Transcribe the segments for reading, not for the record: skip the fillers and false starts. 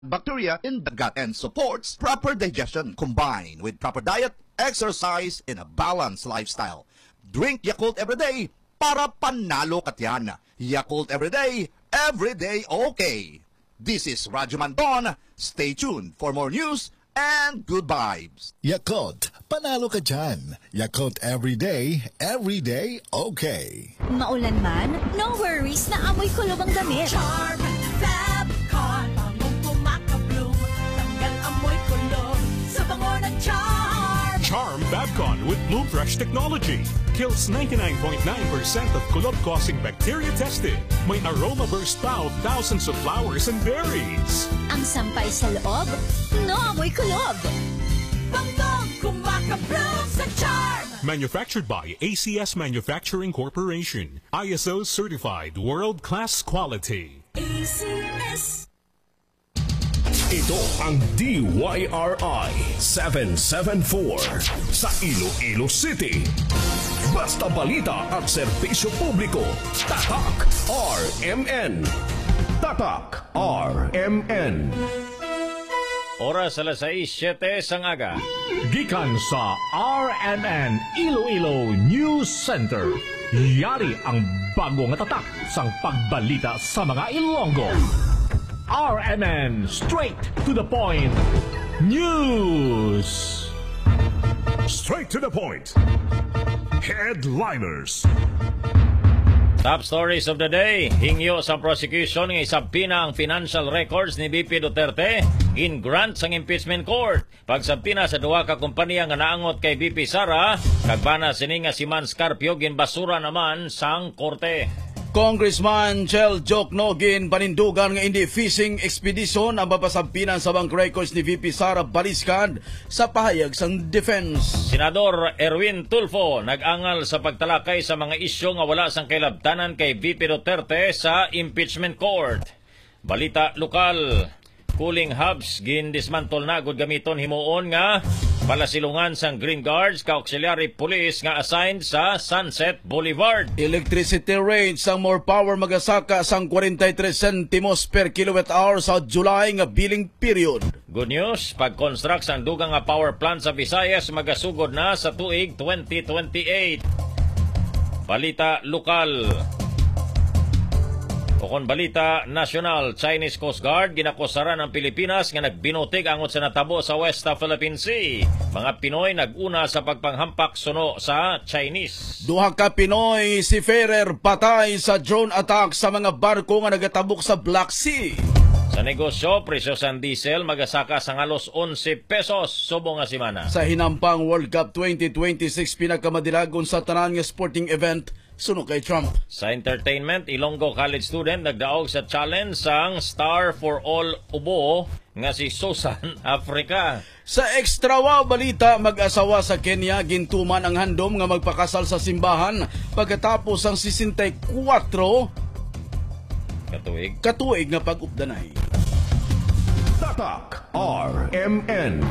bacteria in the gut and supports proper digestion combined with proper diet, exercise, and a balanced lifestyle. Drink Yakult every day para panalo ka tiyan. Yakult every day okay. This is Radyo Mandon. Stay tuned for more news and good vibes. Yakult, panalo ka dyan. Yakult every day okay. Maulan man, no worries na amoy kulob ang damit. Charm Fabcon, bangong kumakabloom, tanggal amoy kulob sa bango ng Charm. Charm Fabcon with Bloom Fresh technology kills 99.9% of kulob-causing bacteria tested. May aroma burst pa of thousands of flowers and berries. Ang sampay sa loob, no amoy kulob. Bangong kumakabloom sa Charm. Manufactured by ACS Manufacturing Corporation. ISO certified world-class quality. ACS. Ito ang DYRI 774 sa Iloilo City. Basta balita at serbisyo publiko. Tatak RMN. Tatak RMN. Oras alas 6:07 sa ngaga. Gikan sa RMN Iloilo News Center. Yari ang bagong tatak sang pagbalita sa mga Ilonggo. RMN Straight to the Point News. Straight to the point. Headliners. Top stories of the day. Hingyo sa prosecution ng isabpina ang financial records ni BP Duterte in grants ang impeachment court. Pagsabpina sa duha ka kompanya nga naangot kay BP Sara, kagbana sini nga si Man Scarpio ginbasura naman sang korte. Congressman Chel Jokno panindugan nga hindi fishing expedition ang mapasabpinan sa bank records ni VP Sara Baliscad sa pahayag sang defense. Senador Erwin Tulfo nag-angal sa pagtalakay sa mga isyu nga wala sang kailabtanan kay VP Duterte sa impeachment court. Balita lokal. Cooling hubs gindismantol na gud gamiton himuon nga palasilungan sang Green Guards ka auxiliary police nga assigned sa Sunset Boulevard. Electricity rates sang more power magasaka sang 43 centimos per kilowatt hour sa July nga billing period. Good news, pag-construct sang dugang nga power plant sa Visayas magasugod na sa tuig 2028. Balita lokal. O kon balita nasyonal, Chinese Coast Guard ginakusaran ng Pilipinas nga nagbinotig angot sa natabo sa West Philippine Sea. Mga Pinoy naguna sa pagpanghampak suno sa Chinese. Duha ka Pinoy seafarer patay sa drone attack sa mga barko nga nagatabok sa Black Sea. Sa negosyo, presyo sa diesel magasaka sa halos 11 pesos subong nga semana. Sa hinampang World Cup 2026 pinakamadilagon sa tanan nga sporting event suno kay Trump. Sa entertainment, Ilonggo College student nagdaog sa challenge sang Star for All Ubo nga si Susan Africa. Sa extra wow balita, mag-asawa sa Kenya gintuman ang handom nga magpakasal sa simbahan pagkatapos ang 64 katuig nga pag-updanay. Tatak RMN.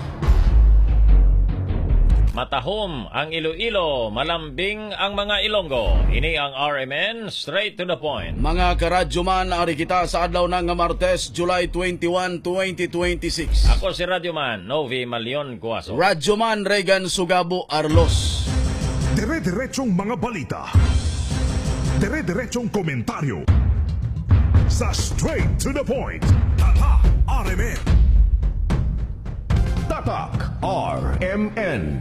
Matahom ang Iloilo, malambing ang mga Ilonggo. Ini ang RMN, straight to the point. Mga karadyoman, ari kita sa adlaw ng Martes, July 21, 2026. Ako si Radyoman, Novi Malion Guaso. Radyoman Regan Sugabo Arlos. Dire-diretsong mga balita. Dire-diretsong komentaryo. Sa straight to the point. Tatak RMN. Tatak RMN.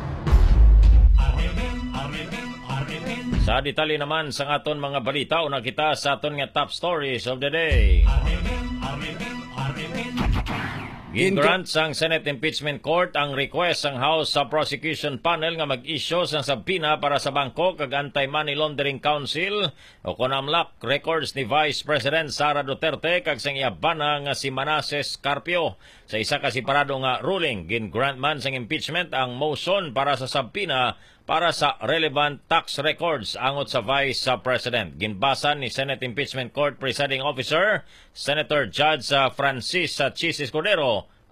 Sa detalye naman sa aton mga balita, una kita sa aton nga top stories of the day. Gingrant sang Senate Impeachment Court ang request sang House sa Prosecution Panel nga mag-issue sang sabpina para sa bangko kag Anti-Money Laundering Council o konamlak records ni Vice President Sara Duterte kag sang iyabana nga si Manasseh Carpio. Sa isa ka separado nga ruling, gingrant man sang impeachment ang motion para sa sabpina para sa relevant tax records angot sa Vice President. Ginbasa ni Senate Impeachment Court Presiding Officer, Senator Judge Francis Chis Escudero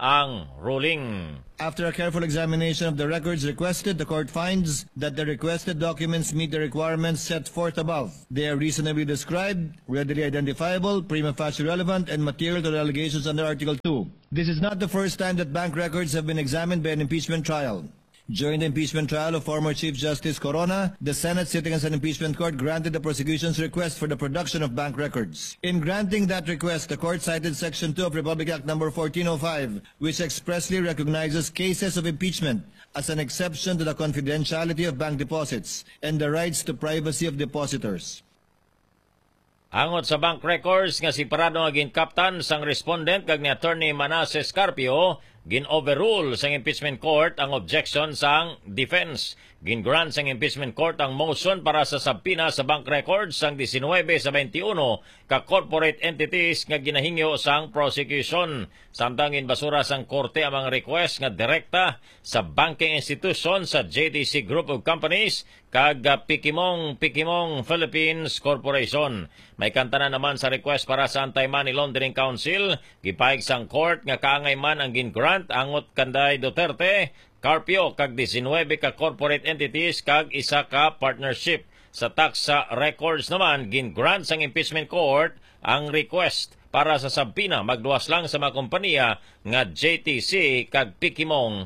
ang ruling. After a careful examination of the records requested, the court finds that the requested documents meet the requirements set forth above. They are reasonably described, readily identifiable, prima facie relevant, and material to the allegations under Article 2. This is not the first time that bank records have been examined by an impeachment trial. During the impeachment trial of former Chief Justice Corona, the Senate sitting as an impeachment court granted the prosecution's request for the production of bank records. In granting that request, the court cited Section 2 of Republic Act No. 1405, which expressly recognizes cases of impeachment as an exception to the confidentiality of bank deposits and the rights to privacy of depositors. Angot sa bank records nga si Parado nga ginkaptan sang respondent kag ni Attorney Manasseh Carpio, gin-overrule sang impeachment court ang objection sang defense. Gin-grant sang impeachment court ang motion para sa sabpina sa bank records sang 19 sa 21 ka corporate entities nga ginahingyo sang prosecution. Samtang ginbasura sang korte ang mga request nga direkta sa banking institution sa JTC Group of Companies kag Pikimong Philippines Corporation. May kanta na naman sa request para sa Anti-Money Laundering Council. Gipahig sang court nga kaangay man ang gin-grant angot kanday Duterte, Carpio kag 19 ka corporate entities kag isa ka partnership. Sa tax records naman, gin-grant sang impeachment court ang request para sa sabpina magduwas lang sa mga kompanya nga JTC kag Pikimong.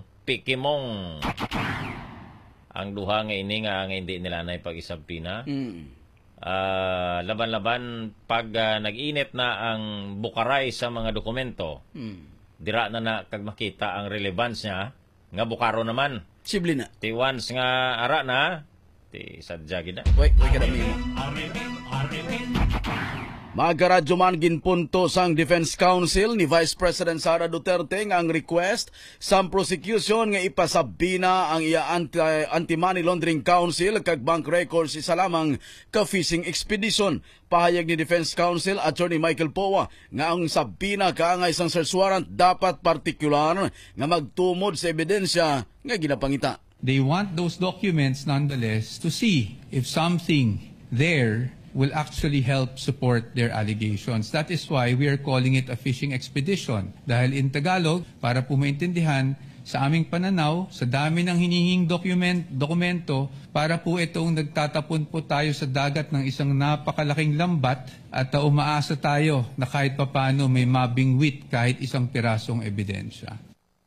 Ang duha nga ini nga hindi nila na pag-isabpina. Laban-laban pag nag-init na ang bukaray sa mga dokumento. Dira na kag makita ang relevance niya nga bukaro naman. Sibli na. Ti once nga ara na, ti sadya gid na. Wait kadami mo. Magaradyo man ginpunto sang Defense Council ni Vice President Sara Duterte nga ang request sa prosecution nga ipasabina ang iya Anti-Money Laundering Council kag bank records isa lamang ka fishing expedition. Pahayag ni Defense Council Attorney Michael Powa nga ang sabina kaangay sang search warrant dapat partikular nga magtumod sa ebidensya nga ginapangita. They want those documents nonetheless to see if something there will actually help support their allegations. That is why we are calling it a fishing expedition. Dahil in Tagalog, para po maintindihan, sa aming pananaw, sa dami ng hinihing dokumento, para po itong nagtatapon po tayo sa dagat ng isang napakalaking lambat at umaasa tayo na kahit papano may mabingwit kahit isang pirasong ebidensya.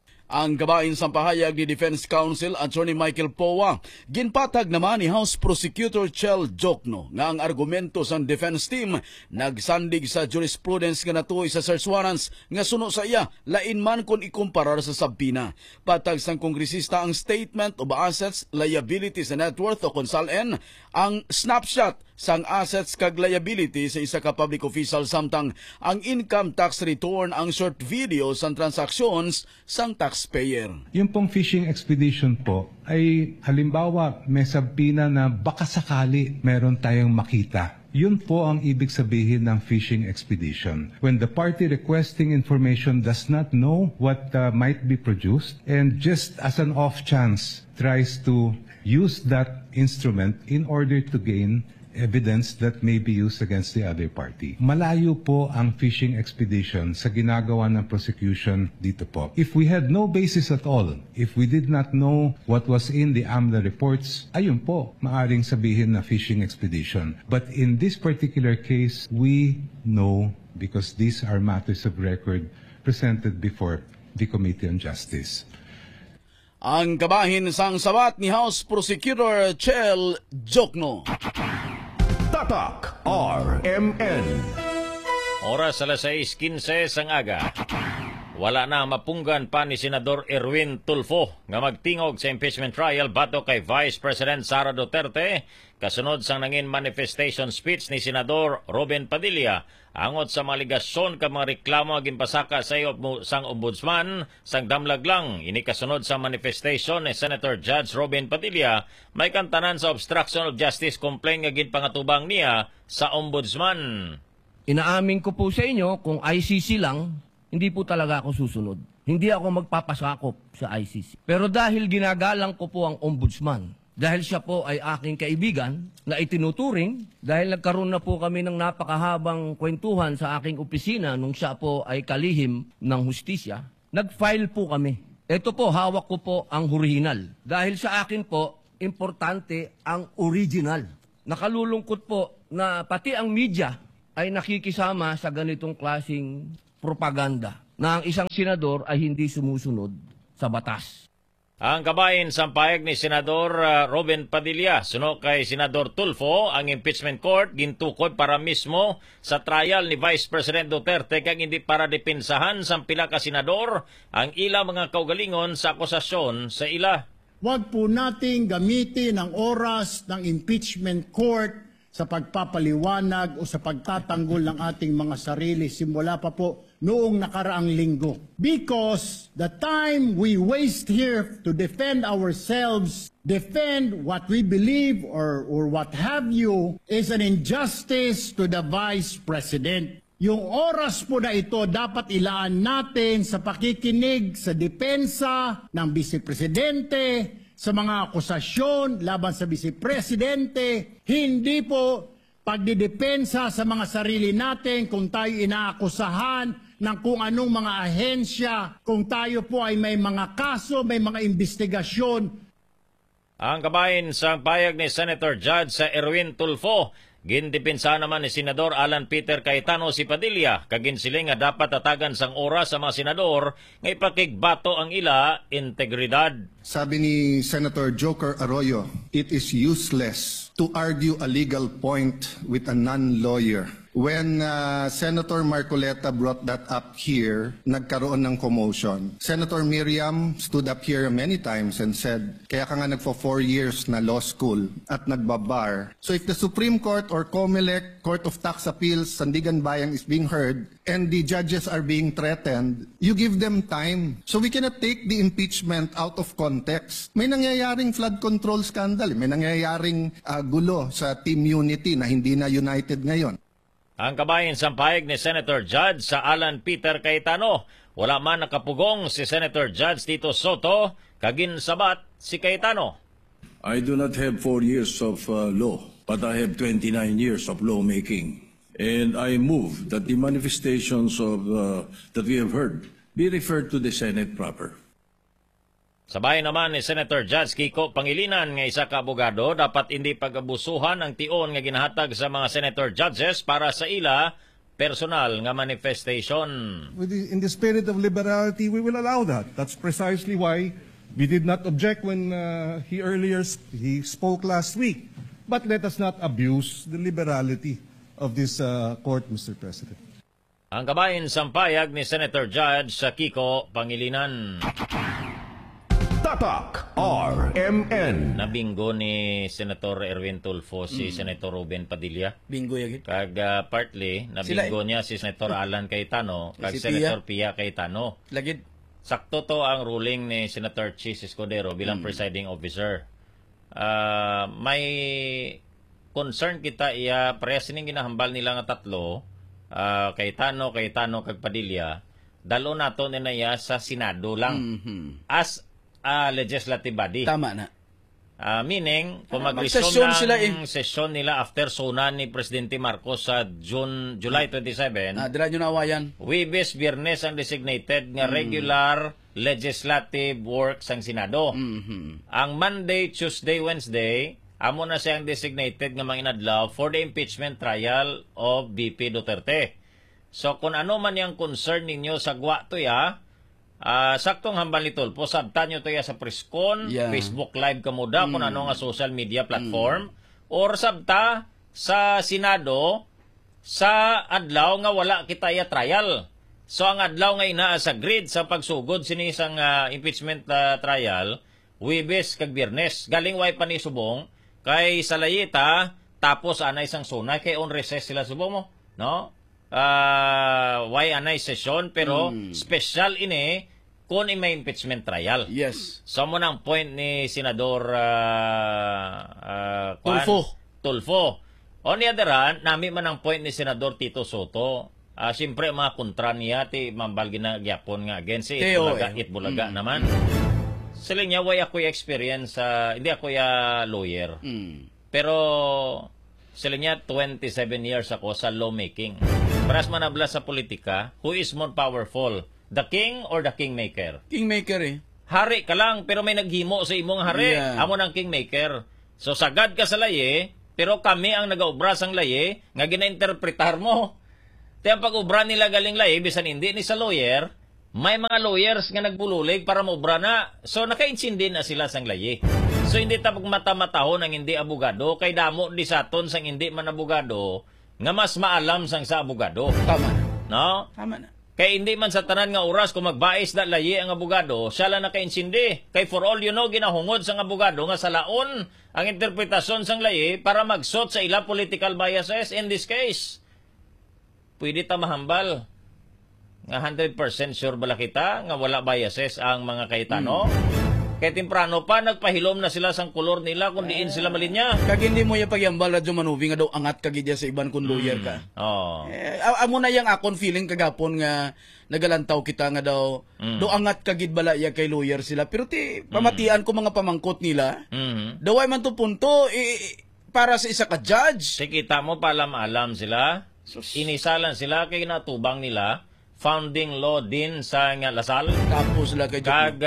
Ang gabain sa pahayag ni Defense Counsel Attorney Michael Powa, ginpatag naman ni House Prosecutor Chel Jokno nga ang argumento sa defense team nagsandig sa jurisprudence nga natuoy sa search warrants nga suno sa iya lain man kung ikumparar sa sabpina. Patag sang kongresista ang Statement of Assets, Liabilities and Net Worth o KONSAL-N ang snapshot sang assets kag liability sa isa ka public official samtang ang income tax return ang short video sang transactions sang taxpayer. Yung pong fishing expedition po ay halimbawa may sabpina na baka sakali meron tayong makita. Yun po ang ibig sabihin ng fishing expedition. When the party requesting information does not know what might be produced and just as an off chance tries to use that instrument in order to gain evidence that may be used against the other party. Malayo po ang fishing expedition sa ginagawa ng prosecution dito po. If we had no basis at all, if we did not know what was in the AMLA reports, ayun po, maaring sabihin na fishing expedition. But in this particular case, we know because these are matters of record presented before the Committee on Justice. Ang kabahin sang sabat ni House Prosecutor Chel Jokno. Tatak RMN. Oras alas 6:15 sang aga. Wala na mapunggan pa ni Senador Erwin Tulfo nga magtingog sa impeachment trial batok kay Vice President Sara Duterte kasunod sang nangin manifestation speech ni Senador Robin Padilla angot sa maligasyon ka mga reklamo ginpasaka sa sang ombudsman sang damlag lang. Ini kasunod sa manifestation ni Senator Judge Robin Padilla may kantanan sa obstruction of justice complaint nga ginpangatubang niya sa ombudsman. Inaamin ko po sa inyo kung ICC lang, hindi po talaga ako susunod. Hindi ako magpapasakop sa ICC. Pero dahil ginagalang ko po ang ombudsman, dahil siya po ay aking kaibigan na itinuturing, dahil nagkaroon na po kami ng napakahabang kwentuhan sa aking opisina nung siya po ay kalihim ng hustisya, nag-file po kami. Ito po, hawak ko po ang original. Dahil sa akin po, importante ang original. Nakalulungkot po na pati ang media ay nakikisama sa ganitong klaseng propaganda na ang isang senador ay hindi sumusunod sa batas. Ang kabahin sa pahayag ni Senador Robin Padilla suno kay Senador Tulfo ang impeachment court gintukod para mismo sa trial ni Vice President Duterte kag hindi para depensahan sa pila ka senador ang ila mga kaugalingon sa akusasyon sa ila. Huwag po nating gamitin ang oras ng impeachment court sa pagpapaliwanag o sa pagtatanggol ng ating mga sarili simula pa po noong nakaraang linggo. Because the time we waste here to defend ourselves, defend what we believe or what have you, is an injustice to the Vice President. Yung oras po na ito dapat ilaan natin sa pakikinig sa depensa ng Vice Presidente, sa mga akusasyon laban sa Vice Presidente, hindi po pagdidepensa sa mga sarili natin kung tayo inaakusahan ng kung anong mga ahensya, kung tayo po ay may mga kaso, may mga investigasyon. Ang kabahin sa payag ni Senator Judge sa Erwin Tulfo, gindepensa naman ni Senador Alan Peter Cayetano si Padilla, kaginsiling nga dapat tatagan sang oras sa mga senador nga ipakigbato ang ila integridad. Sabi ni Senator Joker Arroyo, it is useless to argue a legal point with a non-lawyer. When Senator Marcoleta brought that up here, nagkaroon ng commotion. Senator Miriam stood up here many times and said, kaya ka nga nagpo 4 years na law school at nagbabar. So if the Supreme Court or COMELEC, Court of Tax Appeals, Sandigan Bayang is being heard and the judges are being threatened, you give them time. So we cannot take the impeachment out of context. May nangyayaring flood control scandal, may nangyayaring gulo sa Team Unity na hindi na united ngayon. Ang kabahin sa pahayag ni Senator Judge sa Alan Peter Cayetano, wala man nakapugong si Senator Judge Tito Soto, kaginsabat si Cayetano. I do not have 4 years of law, but I have 29 years of lawmaking. And I move that the manifestations of that we have heard be referred to the Senate proper. Sabay naman ni Senator Judge Kiko Pangilinan nga isa ka abogado, dapat hindi pag-abusuhan ang tion nga ginahatag sa mga Senator Judges para sa ila personal nga manifestation. In the spirit of liberality, we will allow that. That's precisely why we did not object when he spoke last week. But let us not abuse the liberality of this court, Mr. President. Ang kabahin sampayag ni Senator Judge sa Kiko Pangilinan. Tatak RMN. Nabinggo ni Senator Erwin Tulfo si Senator Ruben Padilla. Bingo yagit. Kag partly nabinggo niya si Senator Alan Cayetano kag si Senator Pia Cayetano. Lagid. Sakto to ang ruling ni Senator Chis Escudero bilang presiding officer. May concern kita iya parehas ning ginahambal nila nga tatlo, Cayetano kag Padilla. Dalo nato na iya sa Senado lang. As legislative body. Tama na. Meaning, kung mag-resume ng session nila after sunan ni Presidente Marcos sa July 27, dira nyo nawayan. Huwebes, Biyernes ang designated nga regular legislative work sang Senado. Ang Monday, Tuesday, Wednesday, amo na siyang designated nga mga inadlaw for the impeachment trial of VP Duterte. So, kung ano man yung concern ninyo sa gwa to saktong hambal ni Tulfo, sabtan nyo to sa Priscon, Facebook Live kamuda, kung ano nga social media platform, or sabta sa Senado, sa adlaw nga wala kita trial. So ang adlaw nga inaa sa grid sa pagsugod sinisang impeachment trial, Huwebes kag Biyernes. Galing way pa ni subong, kay Salayita, tapos anay isang sunay, kay on recess sila subong mo, no? Why anay session pero special ini kung may impeachment trial. Yes. So mo nang point ni Senador Tulfo. On the other hand, nami man ang point ni Senador Tito Soto. Siyempre mga kontra niya ti mambal ginagyapon nga against Itbulaga naman. Sila niya way ako experience hindi ako lawyer. Pero sila niya 27 years ako sa lawmaking. Paras manabla sa politika, who is more powerful? The king or the kingmaker? Kingmaker eh. Hari ka lang, pero may naghimo sa imong hari. Yeah. Amo ng kingmaker. So, sagad ka sa laye, pero kami ang nagaubra sang laye, nga gina-interpretar mo. Kaya ang pag-ubra nila galing laye, bisan hindi ni sa lawyer, may mga lawyers nga nagbululig para maubra na. So, nakaintindi na sila sang laye. So, hindi tapag mata-mataho ng hindi abogado, kay damo di saton sang hindi man abogado, nga mas maalam sang sa abogado. Tama na. No? Tama na. Kay hindi man sa tanan nga oras kung magbais na layi ang abogado, siya lang nakaintindi. Kay for all you know, ginahungod sang abogado nga sa laon ang interpretasyon sang layi para magsot sa ila political biases. In this case, pwede ta mahambal nga 100% sure bala kita nga wala biases ang mga Cayetano. Kaya temprano pa, nagpahilom na sila sang kulor nila kung diin sila malinya. Kag hindi mo yung pagyambal, Radyo Manuvi, nga daw angat kagidya sa iban kung lawyer ka. Oh. Amo na yung akon feeling kagapon nga nagalantaw kita nga daw, daw angat kagid bala iya kay lawyer sila. Pero pamatian ko mga pamangkot nila, daw ay man to punto, para sa isa ka judge. Kita mo, palam-alam sila. Inisalan sila kay natubang nila. Founding law din sa nga Lasal. Tapos sila kay kag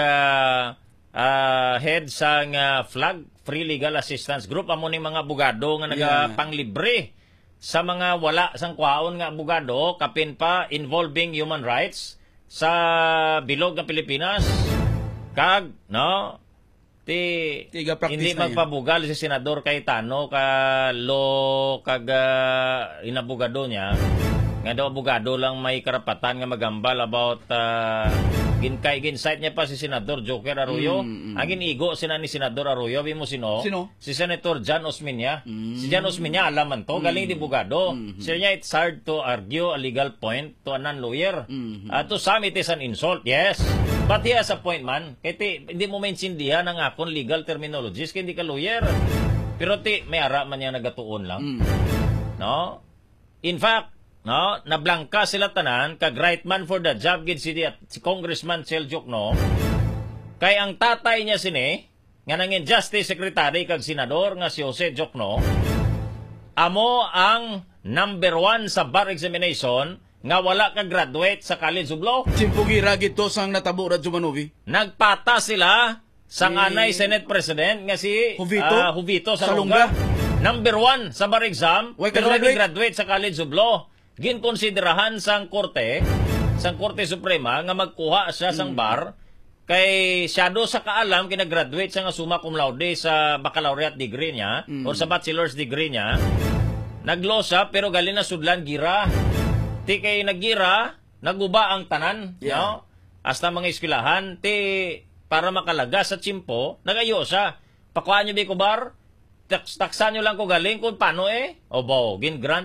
head sa FLAG, Free Legal Assistance Group, amo ni mga abogado nga nagapanglibre sa mga wala sang kwaon nga abogado, kapin pa involving human rights sa bilog ng Pilipinas. Kag, no? Hindi magpabugal si Senador Cayetano ka law kag inabogado niya. Nga daw abogado lang may karapatan nga magambal about ginsight niya pa si Senador Joker Arroyo. Ang inigo sina ni Senador Arroyo, mo sino? Si Senator John Osmeña. Si John Osmeña, alam man to, galing di abogado. Siya niya, it's hard to argue a legal point to a non-lawyer. To some, it is an insult, yes. But he has a point, man. Kaya hindi mo maintindihan ang akon legal terminologies, kaya hindi ka lawyer. Pero may ara man niya nagatuon lang. No? In fact, no, nablangka sila tanan kag right man for the job gid si Congressman Chel Jokno. Kay ang tatay niya sini nga nangin Justice Secretary kag senador nga si Jose Jokno, amo ang number 1 sa bar examination nga wala ka graduate sa College of Law. Simpugira gito sang natabo, Radyo Manuvi. Nagpata sila sa anay Senate President nga si Jovito Salonga. Number 1 sa bar exam, pero graduate sa College of Law. Ginkonsiderahan sang Korte Suprema nga magkuha siya sang bar kay siya do sa kaalam kinagraduate siya nga summa cum laude sa baccalaureate degree niya or sa bachelor's degree niya. Naglaw siya pero gali na sudlan gira. Ti kay naggira, naguba ang tanan, no? Hasta mga eskwelahan, para makalaga sa tsimpo, nagayo siya. Pakuhaan niyo ko bar? Taksan niyo lang ko galing kung paano Obo, gin-grant.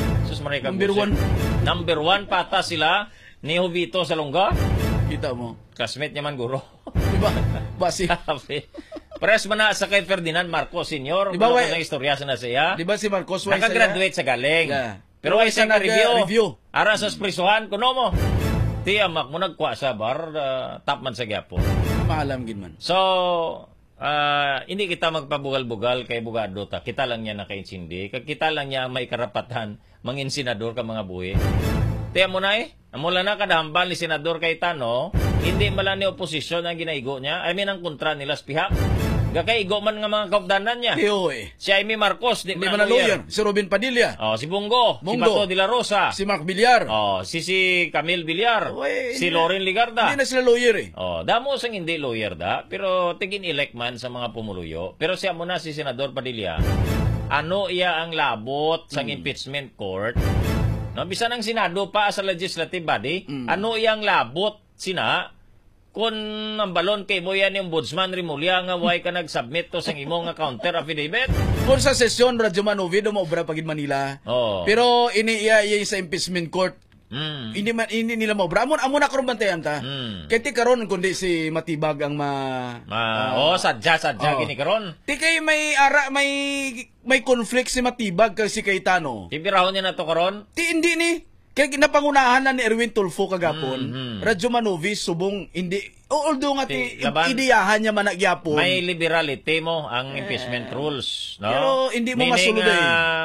Number 1 pata sila ni Jovito Salonga. Kita mo. Classmate niya man guro. Diba? Basi. Pares man na sa kay Ferdinand Marcos Sr. Diba na istorya sa na siya. Diba si Marcos nakagraduate sa galing. Yeah. Pero ay sa review. Ara sa prisuhan kuno mo. Amak mo nagkuha sa bar, top man sa gyapo. Maalam gid man. So, hindi kita magpabugal-bugal kay abogado ta. Kita lang niya nakaintindi. Kita lang niya may karapatan mangin senador ka mga buhi. Tiyan mo na amula na kadahambal ni Senador Cayetano, hindi mala ni oposisyon ang ginaigo niya. I mean, ang kontra nila spihak. Gakaigo man nga mga kaupdanan niya. Si Amy Marcos, di man lawyer. Si Robin Padilla. Si Bungo. Si Bato de la Rosa. Si Mark Villar. Si Camille Villar. Si Loren Ligarda. Hindi na sila lawyer damo sang hindi lawyer da, pero tigin elect man sa mga pumuluyo. Pero siya muna si Senador Padilla. Ano iya ang labot sang impeachment court? No, bisan ang Senado pa sa legislative body, ano iyang labot sina kung ang balon kay mo yan yung Ombudsman Rimulya nga way ka nag-submit to sang imo nga counter affidavit? Kung sa sesyon, Radyo Manuvi, maobra pagid Manila. Pero iniiya sa impeachment court, hindi nila maobra. Amo na karon bantayan ta. Kay ti karon kundi si Matibag ang sadya gini karon. Ti kay may conflict si Matibag kay si Cayetano. Tibirahon niya na to karon? Ti hindi ni. Kaya napangunahan na ni Erwin Tulfo kagapon, Radyo Manuvi subong hindi, although nga ideyahan niya man nagyapon. May liberality mo ang impeachment rules, no? Pero hindi mo masulod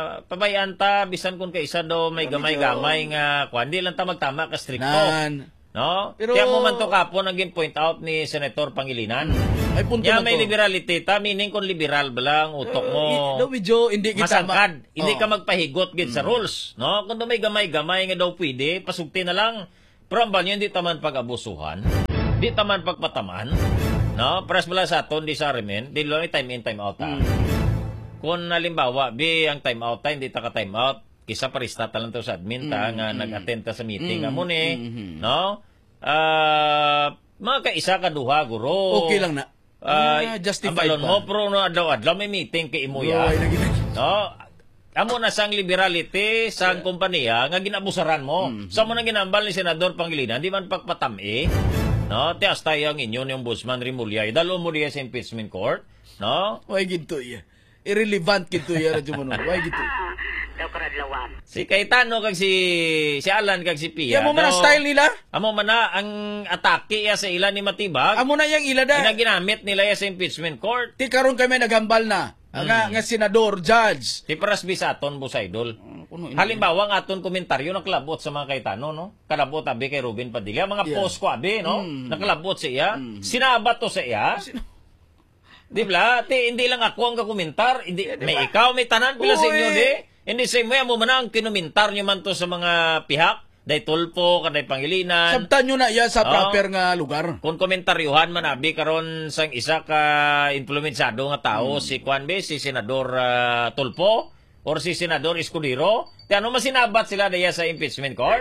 pabayaan ta bisan kung kaisa do may gamay-gamay nga kuan di lang ta magtama ka stricto. No? Pero- Kaya mo man to kapon ang point out ni Senator Pangilinan. Ay punto Kaya na may to. liberality ta, meaning kung liberal ba lang, utok mo. No, medyo hindi kita masangkad. Hindi Oh. ka magpahigot gid sa rules. No? Kung may gamay-gamay nga daw pwede, pasugti na lang. Pero ang banyo, hindi taman pag-abusuhan. Hindi taman pagpataman. No? Paras bala sa aton, di sa remen. Di lang time in, time out. Kung halimbawa, ang time out ta, hindi ta ka time out. Kisa parista talang to sa admin ta, nga nag-attend ta sa meeting. Amo ni, no? Mga kaisa ka duha, guro. Okay lang na. Justified Abalon pa. mo, pero no, adlaw may meeting kay Imuya. No? Amo na sang liberality sang kompanya nga ginabusaran mo. Sa mo nang ginambal ni Senador Pangilinan, di man pagpatami. No? Tias tayo ang inyo ni Ombudsman Rimulya. Dalo mo diya sa impeachment court. No? Why ginto iya? Irrelevant ginto iya, radyo mo no. Why ginto? Si Cayetano kag si Alan kag si Pia. Amo man ang style nila? Amo man na ang atake ya sa ila ni Matibag. Amo na yang ila da. Ginaginamit nila ya sa impeachment court. Ti karon kami nagambal na. Nga senador, judge. Ti paras bisaton bu sa idol. Halimbawa ang aton komentaryo nakalabot sa mga Cayetano, no? Kalabot abi kay Ruben Padilla, mga post ko abi, no? Nakalabot siya. Sinabat to sa iya. Di ba? Hindi lang ako ang kakomentar, hindi may ikaw may tanan pila sa inyo di. Hindi sa mo mo man ang kinomentar nyo man to sa mga pihak, day Tulpo, kaday Pangilinan. Sabtan nyo na iya sa proper nga lugar. Kung komentaryuhan man abi karon sang isa ka influensado nga tao si Juan B, si Senador Tulpo or si Senador Escudero, ti ano masinabat sila daya sa impeachment court?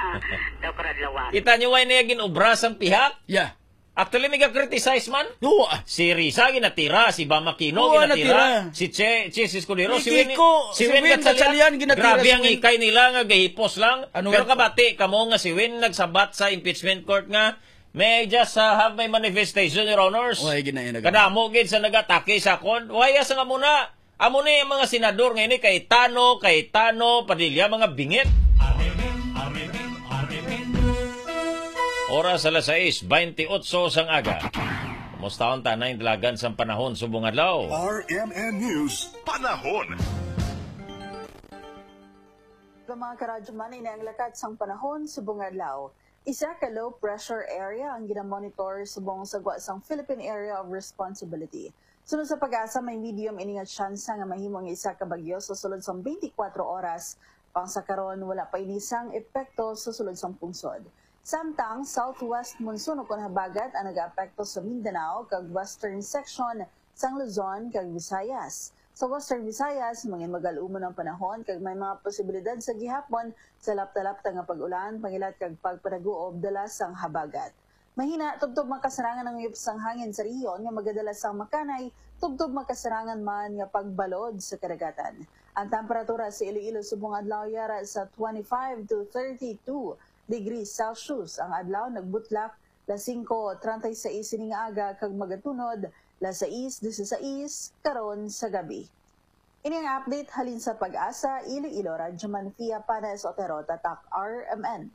Kita nyo why na ginobra sang pihak? Yeah. Actually, may criticize man. No. Si Risa, ginatira. Si Bamakino, ginatira. Si Che Escudero. Si Win Gatchalian, ginatira. Grabe ang ikay nila nga gahipos lang. Pero kabati, kamo nga si Win nagsabat sa impeachment court nga, may just have my manifestation, Your Honors. Kadamo gid sa nagatake sa kon. Why asa nga muna? Amo ni mga senador ngayon Cayetano, Padilla, mga bingit. Oras alas 6:28 sang aga. Kumusta ang tanay dalagan sa panahon subong adlaw? RMN News Panahon. Mga karadyo man ang lakat sang panahon subong adlaw. Isa ka low pressure area ang ginamonitor subong sagwa sang Philippine Area of Responsibility. Sunod sa pag-asa may medium iningat tsansa nga mahimong isa ka bagyo sa sulod sang 24 oras. Pang sa karon wala pa inisang epekto sa sulod sang pungsod. Samtang southwest monsoon kon habagat ang nag-apekto sa Mindanao kag western section sang Luzon kag Visayas. Sa western Visayas, mangin mag-alumon ang panahon kag may mga posibilidad sa gihapon sa lapta-lapta nga pag-ulan, pangilat kag pagpadaguob dala sang habagat. Mahina tubtob makasarangan ang uyop sang hangin sa rehiyon nga magadala sang makanay, tubtob makasarangan man nga pagbalod sa kadagatan. Ang temperatura sa Iloilo subong adlaw yara sa 25 to 32 degrees Celsius. Ang adlaw nagbutlak las 5:36 ning aga kag magatunod las 6:16 karon sa gabi. Ini ang update halin sa pag-asa Iloilo Radyo Manfia para sa Otero Tatak RMN.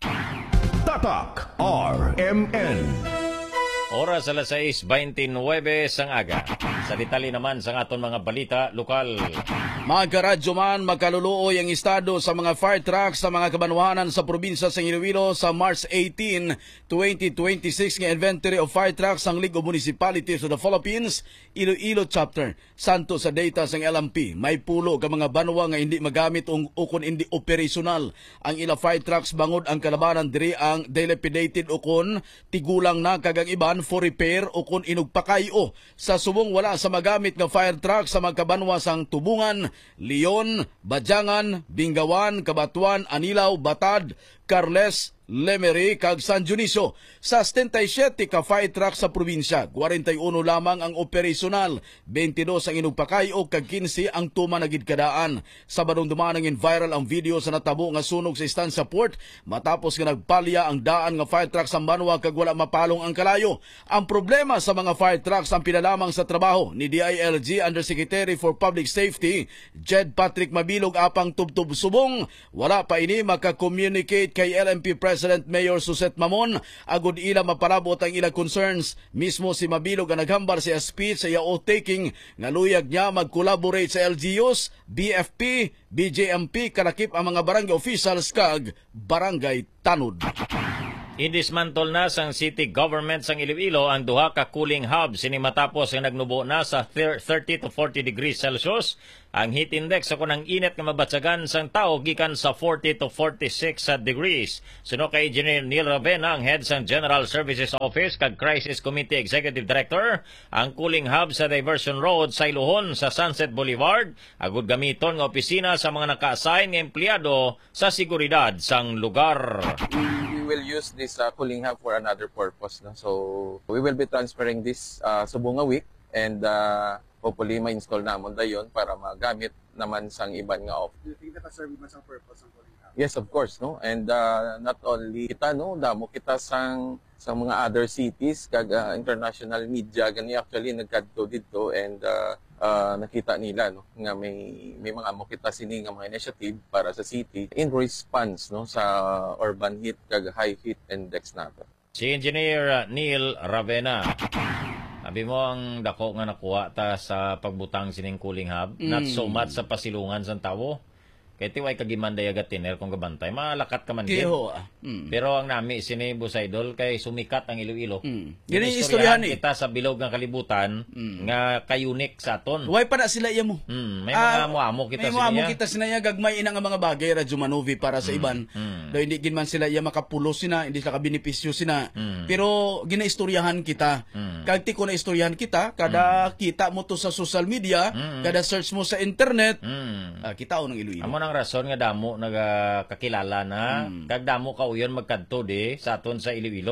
Tatak RMN. Oras alas 6:29 sang aga. Sa detalye naman sa aton mga balita lokal. Mga karadyo man, magkaluluoy ang estado sa mga fire trucks sa mga kabanwahanan sa probinsya sa Iloilo sa March 18, 2026 nga inventory of fire trucks ang League of Municipalities of the Philippines, Iloilo Chapter. Santo sa data sang LMP, may pulo ka mga banwa nga hindi magamit o kung hindi operational. Ang ila fire trucks bangod ang kalabanan diri ang dilapidated o kung tigulang na kagang iban for repair o kung inugpakayo. Sa subong wala sa magamit nga fire truck sa magkabanwa sang Tubungan, Leon, Badyangan, Bingawan, Kabatuan, Anilaw, Batad, Carles, Lemery, kag San Dionisio. Sa 77 ka fire truck sa probinsya, 41 lamang ang operational, 22 ang inugpakayo kag 15 ang tumanagid kadaan. Sa dumanangin viral ang video sa natabo nga sunog sa Estancia Port matapos nga nagpalya ang daan nga fire truck sa Banwa kag wala mapalong ang kalayo. Ang problema sa mga fire trucks ang pinalamang sa trabaho ni DILG Undersecretary for Public Safety Jed Patrick Mabilog apang tubtub subong. Wala pa ini maka-communicate kay LMP President Mayor Suset Mamon agud ila maparabot ang ilang concerns. Mismo si Mabilog ang naghambar sa speech sa iyao taking nga luyag niya mag-collaborate sa LGUs, BFP, BJMP kalakip ang mga barangay officials kag barangay tanod. Idismantol na sang city government sang Iloilo ang duha ka cooling hub sini matapos ang nagnubo na sa 30 to 40 degrees Celsius. Ang heat index ako ng init nga mabatsagan sang tao gikan sa 40 to 46 degrees. Suno kay Engineer Neil Ravena, ang head sang General Services Office kag Crisis Committee Executive Director, ang cooling hub sa Diversion Road sa Ilohon sa Sunset Boulevard agud gamiton nga opisina sa mga naka-assign nga empleyado sa seguridad sang lugar. We will use this cooling hub for another purpose. No? So we will be transferring this subong week and hopefully ma-install namon dayon para magamit naman sang iban nga off. Do you think naka-serve man sang purpose ang cooling hub? Yes, of course, no. And not only kita, no, damo kita sang mga other cities kag international media gani actually nagkadto dito and nakita nila no nga may mga amo kita sini nga mga initiative para sa city in response no sa urban heat kag high heat index nato. Si Engineer Neil Ravena. Sabi mo ang dako nga nakuha ta sa pagbutang sining cooling hub, not so much sa pasilungan sa tawo. Kaya tiway kagiman daya gatiner kung gabantay, malakat ka man din. Pero ang nami sini Busaydol kay sumikat ang Iloilo. Gini istoryahan kita sa bilog ng kalibutan nga kayunik sa aton. Way pa na sila iyamo. May mga muamo kita may sila. May muamo kita sinaya gagmay ina nga mga bagay Radyo Manovi para sa iban. Do hindi gin man sila iya makapulo sina, hindi sila kabenepisyo sina. Pero ginaistoryahan kita. Kag ti ko na istoryahan kita, kada kita mo to sa social media, kada search mo sa internet, kita ng Iloilo. Ang rason nga damo nagakakilala na kag damo ka uyon magkadto di sa aton sa Iloilo.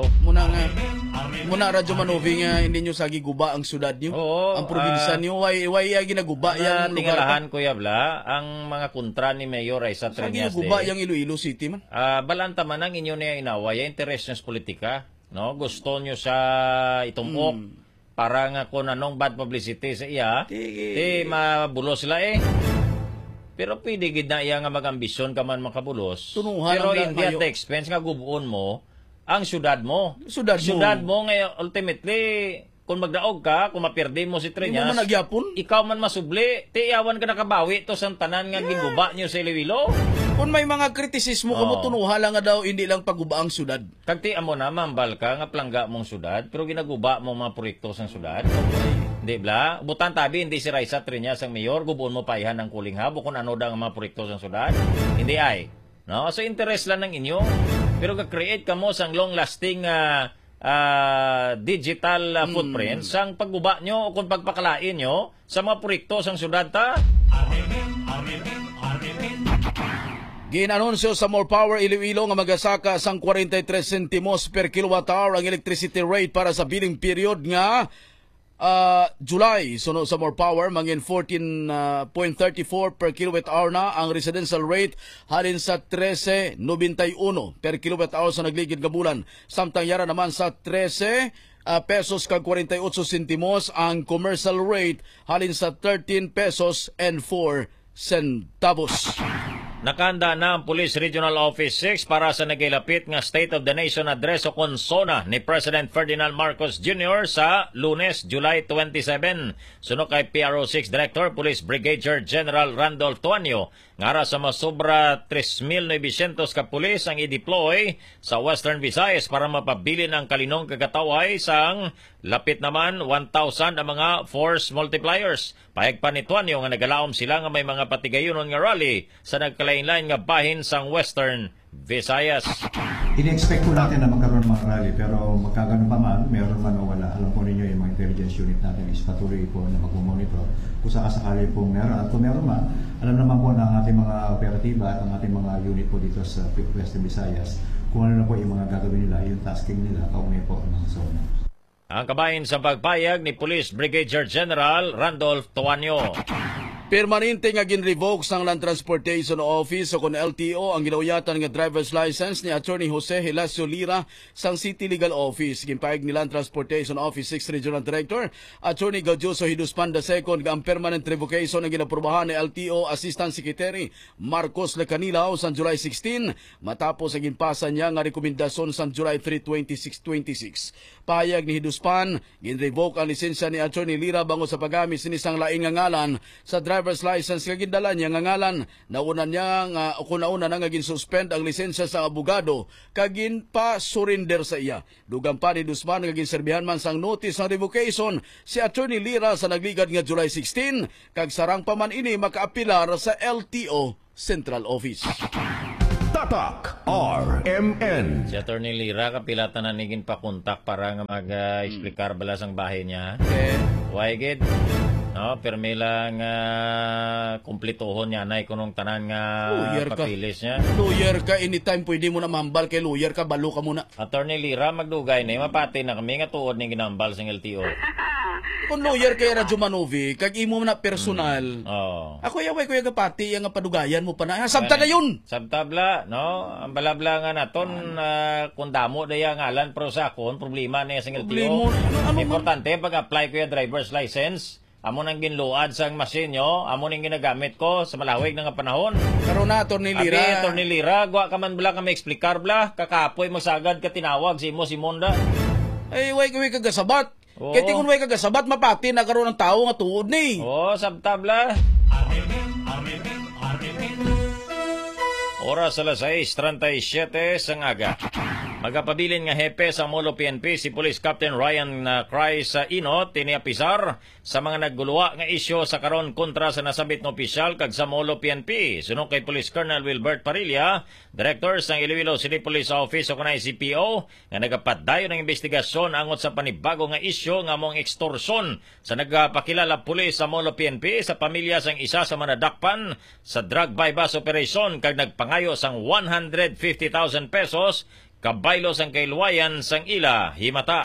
Muna Radyo Manovi nga hindi nyo sagi guba ang syudad nyo. Ang probinsya nyo way ginaguba yang lugar. Tingalahan ko yabla ang mga kontra ni Mayor Raisa Triñas. Sagi guba yang Iloilo City man. Balanta man ang inyo niya inaway interes nyo sa politika, no? Gusto nyo sa itumpok para nga kung anong bad publicity sa iya, mabulo sila Pero pwede gid na iya nga mag-ambisyon ka man makabulos. Pero hindi at the expense nga gubuon mo ang syudad mo. Syudad mo nga ultimately kung magdaog ka, kung mapirdi mo si Triñas, ikaw man masubli, tiyawan ka nakabawi to sa tanan nga giguba nyo sa Iloilo. Kung may mga kritisismo kamo tunuha lang nga daw hindi lang paguba ang syudad. Kagti amo na mambal ka nga plangga mong syudad, pero ginaguba mo mga proyekto sa syudad. Di ba? Butan tabi, hindi si Raisa Triñas ang mayor, gubuon mo paihan ng cooling hub o kung ano daw ang mga proyekto sa syudad. Hindi ay. No? So interest lang ng inyo. Pero ka-create ka mo sang long-lasting digital footprint sang pagguba nyo o kung pagpakalain nyo sa mga proyekto sang syudad ta. Ginanunsyo sa More Power Iloilo nga magasaka sang 43 centimos per kilowatt-hour ang electricity rate para sa billing period nga July. Suno sa More Power mangin 14.34 per kilowatt-hour na ang residential rate halin sa 13.91 per kilowatt-hour sa nagligid nga bulan. Samtang yara naman sa 13 pesos kag 48 centimos ang commercial rate halin sa 13 pesos and 4 centavos. Nakanda na ang Police Regional Office 6 para sa nagilapit nga State of the Nation Address o konsona ni President Ferdinand Marcos Jr. sa Lunes, July 27. Suno kay PRO6 Director Police Brigadier General Randolph Tuanyo, ngara sa masobra 3,900 ka pulis ang i-deploy sa Western Visayas para mapabilin ang kalinong kagataway sang lapit naman 1,000 ang mga force multipliers. Payag pa ni Tuanyo nga nagalaom sila nga may mga patigayonon nga rally sa nagkalain-lain nga bahin sang Western Visayas. Ini-expect po natin na magkaroon ng mga rally pero magkaganon pa man, meron man o wala. Alam po ninyo yung mga intelligence unit natin is patuloy po na mag-monitor kung sakasakali po meron. At kung meron man, alam naman po ng ating mga operatiba at ang ating mga unit po dito sa Western Visayas kung ano na po yung mga gagawin nila, yung tasking nila, kaunay po ng zona. Ang kabahin sa pagpayag ni Police Brigadier General Randolph Tuanyo. Permanente nga gin-revoke sang Land Transportation Office o kon LTO ang ginauyatan nga driver's license ni Attorney Jose Hilacio Lira sang City Legal Office. Ginpayag ni Land Transportation Office 6 Regional Director Attorney Gaudioso Hiduspan II nga ang permanent revocation ang ginaprubahan ni LTO Assistant Secretary Marcos Lecanilaw sang July 16 matapos ang ginpasa niya nga rekomendasyon sang July 3, 2026. Payag ni Hiduspan, gin-revoke ang lisensya ni Attorney Lira bango sa paggamit sinisang laing nga ngalan sa driver's license nga gindala niya nga ngalan nauna niya nga kuna-una na nga gin-suspend ang lisensya sa abogado kagin pa surrender sa iya. Dugang pa ni Dusman nga ginserbihan man sang notice ng revocation si Attorney Lira sa nagligad nga July 16 kag sarang pa man ini makaapilar sa LTO Central Office. Tatak RMN. Si Attorney Lira kapilatan na nigin pa kontak para nga mag-explikar balas ang bahay niya. Why gid? No, permi lang kumplituhon niya na ikunong tanan nga papilis niya. Lawyer ka, anytime pwede mo na mambal kay lawyer ka, balo ka muna. Attorney Lira, magdugay na mapati na kami nga tuod ni ginambal sa LTO. Kung lawyer kay Radyo Manovi, kag imo na personal. Ako yaway kuya gapati yang padugayan mo pa na. Sabta na yun. Sabtabla, no? Ang balabla nga naton kung damo daya ngalan pero sa akon problema na sa LTO. Importante pag-apply ko yung driver's license. Amo nang ginluad sang machine nyo, amo nang ginagamit ko sa malawig nga panahon. Pero na Attorney Lira. Abi Attorney Lira, gwa ka man bala ka ma-explicar bla, kakapoy masagad ka tinawag si mo si Monda. Ay way kagasabat. Kaya tingon way kagasabat mapati na karon ng tao nga tuod ni. Sabtabla. Oras alas 6:37 sang aga. Magapabilin nga hepe sa Molo PNP si Police Captain Ryan Cries Inot tiniapisar sa mga nagguluwa nga isyo sa karon kontra sa nasabit ng opisyal kag sa Molo PNP. Sunod kay Police Colonel Wilbert Parilla, Director sa Iloilo City Police Office o kunay CPO, nga nagapadayon ng investigasyon angot sa panibago nga isyo nga mong extortion sa nagpakilala pulis sa Molo PNP sa pamilya sang isa sa manadakpan sa drug bypass operation kag nagpangayo sang 150,000 pesos kabaylo sang kailwayan sang ila himata.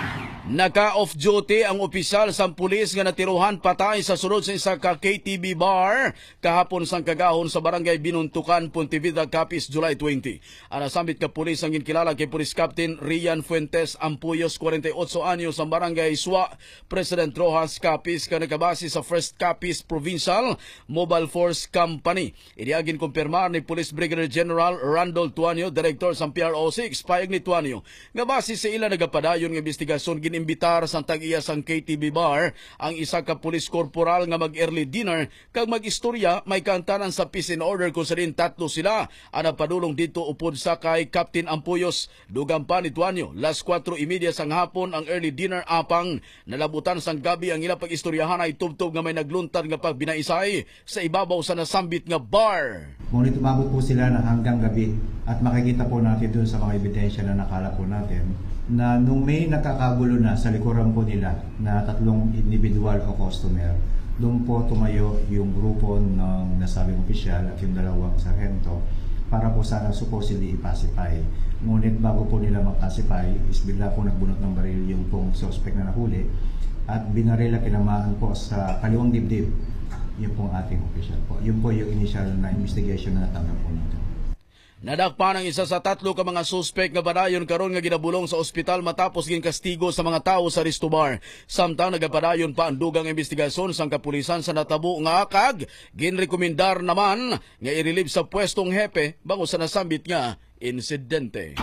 Naka-off duty ang opisyal sang pulis nga natiruhan patay sa sulod sa isa ka KTV bar kahapon sang kagahon sa barangay Binuntukan, Pontevedra, Capiz, July 20. Ang nasambit ka pulis ang ginkilala kay Police Captain Rian Fuentes Ampuyos, 48 anyos, ang barangay Suwa, President Rojas, Capiz, ka nakabase sa 1st Capiz Provincial Mobile Force Company. Iniagin kumpirmar ni Police Brigadier General Randall Tuanio, Director sa PRO6, payag ni Tuanio nga base sa ila nagapadayon nga investigasyon imbitar sa tag-iya sang KTV bar ang isa ka police corporal nga mag-early dinner kag mag-istorya may kantanan sa peace and order kung salin tatlo sila ang padulong dito upod sa kay Captain Ampuyos. Dugang pa ni Tuanyo, las 4:30 sang hapon ang early dinner apang nalabutan sang gabi ang ila pag-istoryahan ay tubtob nga may nagluntad nga pagbinaisay sa ibabaw sa nasambit nga bar. Ngunit umabot po sila na hanggang gabi at makikita po natin doon sa mga ebidensya na nakala po natin na nung may nakakagulo na sa likuran po nila na tatlong individual o customer, doon po tumayo yung grupo ng nasabing opisyal at yung dalawang sarhento para po sana supposedly ipacify. Ngunit bago po nila mag-pacify, is bigla po nagbunot ng baril yung pong suspect na nahuli at binarila kinamaan po sa kaliwang dibdib yung pong ating opisyal po. Yun po yung initial na investigation na natanggap po nito. Nadakpan ang isa sa tatlo ka mga suspect nga padayon karon nga ginabulong sa ospital matapos ginkastigo sa mga tao sa resto bar. Samtang nagapadayon pa ang dugang investigasyon sang kapulisan sa natabo nga kag ginrekomendar naman nga i-relieve sa pwestong hepe bago sa nasambit nga insidente.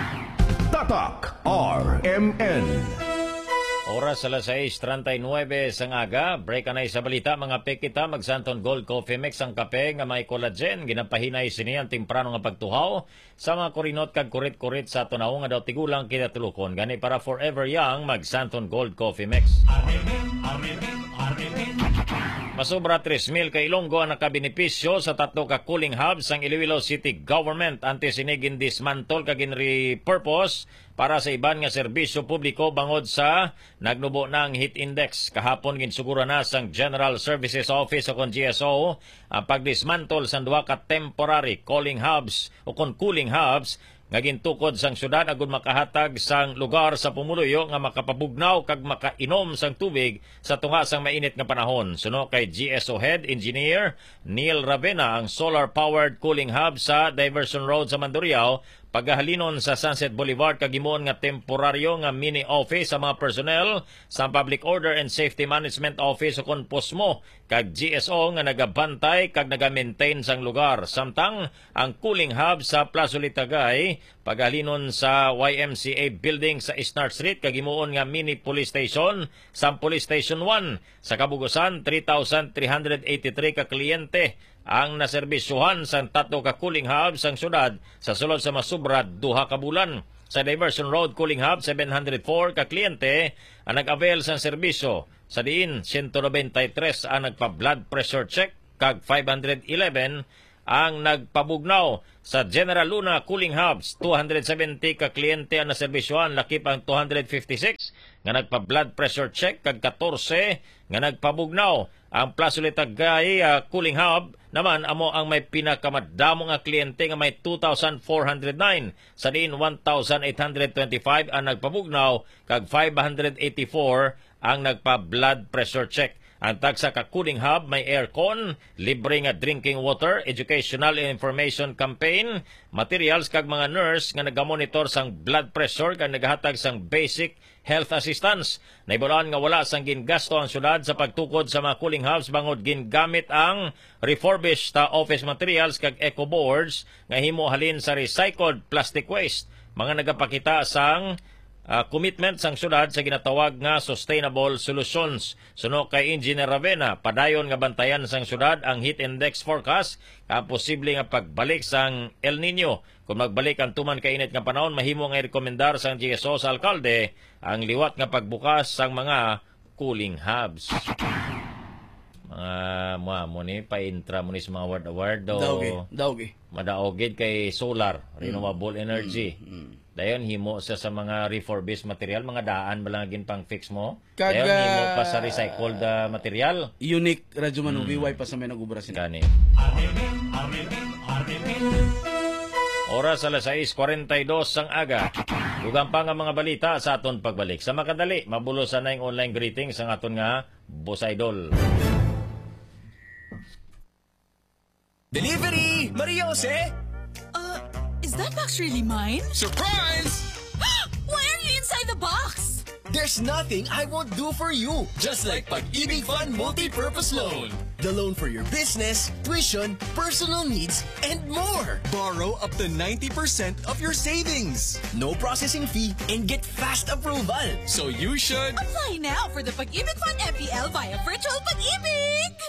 Tatak RMN. Oras alas 6:39 sang aga, break anay sa balita mga pekita, magsanton Gold Coffee Mix ang kape nga may collagen, ginapahinay siniyan temprano nga pagtuhaw sa mga kurinot kag kurit-kurit sa tunaw nga daw tigulang kinatulukon. Gani para forever young, magsanton Gold Coffee Mix. Masobra 3,000 ka Ilonggo ang nakabenepisyo sa tatlo ka cooling hubs ang Iloilo City Government antes sinigin dismantle kag repurpose para sa iban nga serbisyo publiko bangod sa nagnubo ng heat index. Kahapon ginsuguro na sang General Services Office o kon GSO ang pagdismantle sa duha ka temporary cooling hubs o kon cooling hubs nga gintukod sang syudad agud makahatag sang lugar sa pumuluyo nga makapabugnaw kag makainom sang tubig sa tunga sang mainit nga panahon. Suno kay GSO Head Engineer Neil Ravena, ang solar-powered cooling hub sa Diversion Road sa Mandurriao Pagahalinon sa Sunset Boulevard kagimuon nga temporaryo nga mini office sa mga personnel sa Public Order and Safety Management Office o kon POSMO kag GSO nga nagabantay kag naga-maintain sang lugar. Samtang ang cooling hub sa Plaza Litagay pagahalinon sa YMCA building sa Isnard Street kagimuon nga mini police station sa Police Station 1 sa Kabugusan 3,383 ka kliyente ang naserbisyuhan sa 3 ka cooling hub sang syudad sa sulod sa masubra 2 ka bulan. Sa Diversion Road Cooling Hub 704 ka kliyente ang nag-avail sa serbisyo. Sa diin 193 ang nagpa-blood pressure check kag 511 ang nagpabugnaw. Sa General Luna Cooling Hubs 270 ka kliyente ang naserbisyohan, lakip ang 256 nga nagpa-blood pressure check kag 14 nga nagpabugnaw. Ang Plaza Litagay Cooling Hub naman amo ang may pinakamadamo nga kliyente nga may 2,409. Sa diin 1,825 ang nagpabugnaw kag 584 ang nagpa-blood pressure check. Ang tagsa ka cooling hub may aircon, libre nga drinking water, educational and information campaign, materials kag mga nurse nga nagamonitor sang blood pressure kag nagahatag sang basic health assistance. Naibulaan nga wala sang gingasto ang syudad sa pagtukod sa mga cooling hubs bangod gingamit ang refurbished office materials kag eco boards nga himo halin sa recycled plastic waste. Mga nagapakita sang commitment sang syudad sa ginatawag nga sustainable solutions. Suno kay Engineer Ravena, padayon nga bantayan sang syudad ang heat index forecast ang posible nga pagbalik sang El Nino. Kung magbalik ang tuman kainit nga panahon, mahimo nga rekomendar sang GSO sa alkalde ang liwat nga pagbukas sang mga cooling hubs. Mga mo ni pa-intra mo ni sa mga award Dawgi. Madaogid kay solar, renewable energy. Dayon himo sa mga refurbished material, mga daan balangin pang fix mo. Dayon himo pa sa recycled material. Unique radyo manubi way pa sa may nagubra sila. Gani. Oras alas 6:42 sang aga. Dugang pa nga mga balita sa aton pagbalik. Sa makadali, mabulosan na yung online greetings ang aton nga Boss Idol. Delivery! Maria Jose? Is that box really mine? Surprise! Why are you inside the box? There's nothing I won't do for you. Just like Pag-ibig Fund Multi-Purpose Loan. The loan for your business, tuition, personal needs, and more. Borrow up to 90% of your savings. No processing fee and get fast approval. So you should... Apply now for the Pag-ibig Fund MPL via Virtual Pag-ibig!